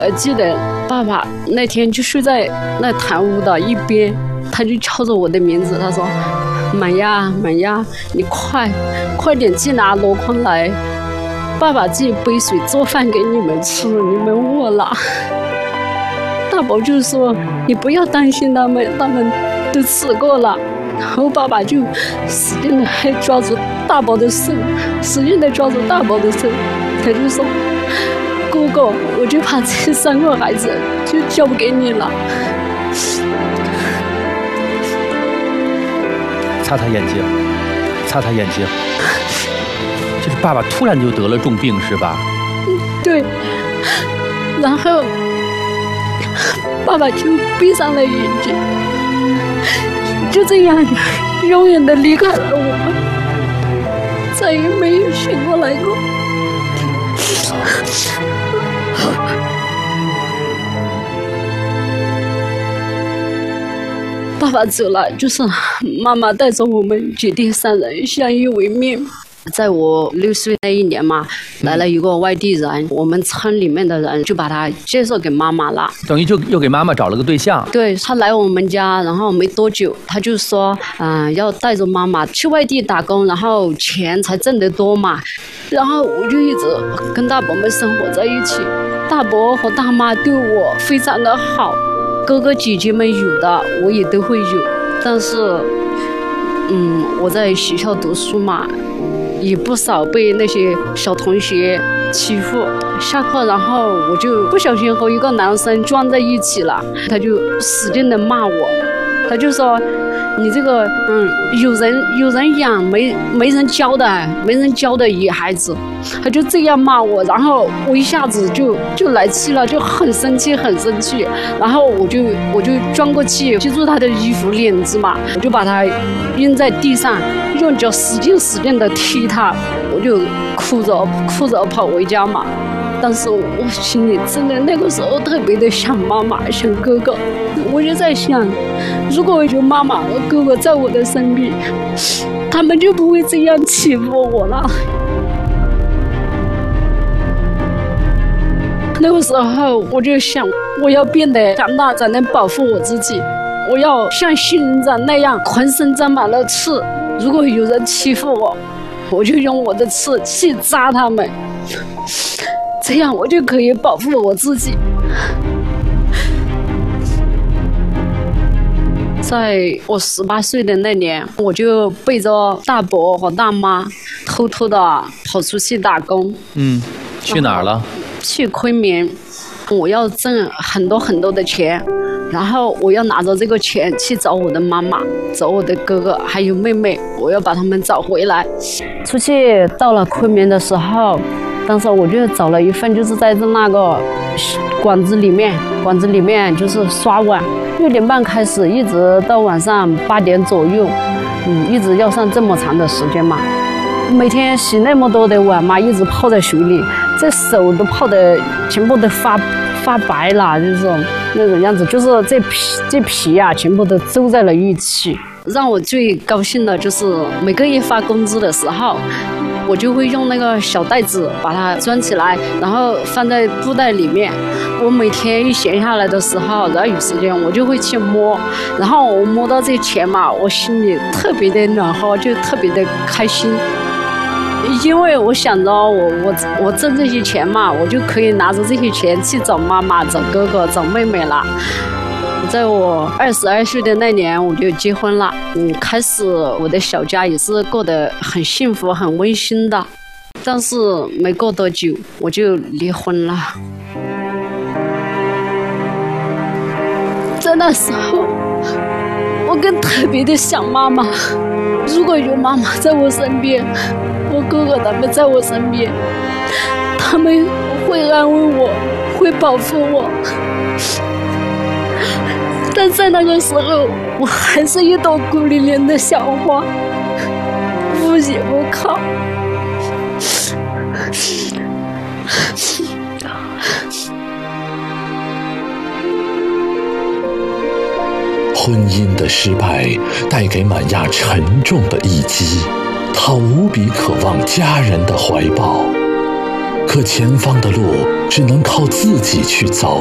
记得爸爸那天就睡在那堂屋的一边，他就叫着我的名字，他说：“满呀，满呀，你快点进拿箩筐来，爸爸自己背水做饭给你们吃，你们饿了。”大伯就说：“你不要担心他们都吃过了。”然后爸爸就使劲的还抓住大伯的手，他就说：“哥哥，我就把这3个孩子就交给你了。” 擦眼睛，就是爸爸突然就得了重病是吧？ 对，然后爸爸就闭上了眼睛，就这样永远的离开了我们，再也没有醒过来过。爸爸走了，就是妈妈带着我们姐弟3人相依为命。在我6岁那一年嘛，来了一个外地人，我们村里面的人就把他介绍给妈妈了， 等于就又给妈妈找了个对象。 对，他来我们家，然后没多久，他就说，要带着妈妈去外地打工，然后钱才挣得多嘛。然后我就一直跟大伯们生活在一起，大伯和大妈对我非常的好，哥哥姐姐们有的我也都会有，但是，我在学校读书嘛。也不少被那些小同学欺负，下课然后我就不小心和一个男生撞在一起了，他就使劲的骂我，他就说你这个有人养没人教的野孩子，他就这样骂我，然后我一下子就来气了，就很生气，然后我就转过去接住他的衣服领子嘛，我就把他扔在地上，用脚使劲的踢他，我就哭着跑回家嘛。但是我心里真的那个时候特别的想妈妈，想哥哥，我就在想，如果有妈妈和哥哥在我的身边，他们就不会这样欺负我了。那个时候我就想，我要变得强大，才能保护我自己。我要像仙人掌那样浑身长满了刺，如果有人欺负我，我就用我的刺去扎他们，这样我就可以保护我自己。在我18岁的那年，我就背着大伯和大妈偷偷的跑出去打工。 去哪儿了？ 去昆明。我要挣很多的钱，然后我要拿着这个钱去找我的妈妈，找我的哥哥还有妹妹，我要把他们找回来。出去到了昆明的时候，当时我就找了一份，就是在那个馆子里面就是刷碗，6点半开始，一直到晚上8点左右，一直要上这么长的时间嘛。每天洗那么多的碗嘛，一直泡在水里，这手都泡的全部都发白了，就是那种样子，就是这皮啊，全部都皱在了一起。让我最高兴的就是每个月发工资的时候，我就会用那个小袋子把它装起来，然后放在布袋里面。我每天一闲下来的时候，然后有时间我就会去摸，然后我摸到这钱嘛，我心里特别的暖和，就特别的开心。因为我想着我挣这些钱嘛，我就可以拿着这些钱去找妈妈、找哥哥、找妹妹了。在我22岁的那年，我就结婚了。开始我的小家也是过得很幸福、很温馨的。但是没过多久，我就离婚了。在那时候，我更特别的想妈妈。如果有妈妈在我身边，我哥哥他们在我身边，他们会安慰我，会保护我。但在那个时候，我还是一朵孤零零的小花，无依无靠。 婚姻的失败带给满亚沉重的一击，他无比渴望家人的怀抱， 可前方的路只能靠自己去走。